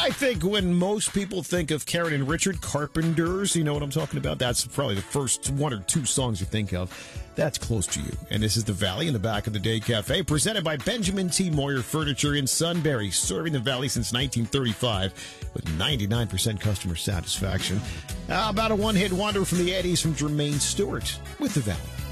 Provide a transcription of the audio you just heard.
I think when most people think of Karen and Richard, Carpenters, you know what I'm talking about? That's probably the first one or two songs you think of. That's close to you. And this is The Valley in the Back of the Day Cafe, presented by Benjamin T. Moyer Furniture in Sunbury, serving the Valley since 1935 with 99% customer satisfaction. How about a one-hit wonder from the 80s from Jermaine Stewart with The Valley?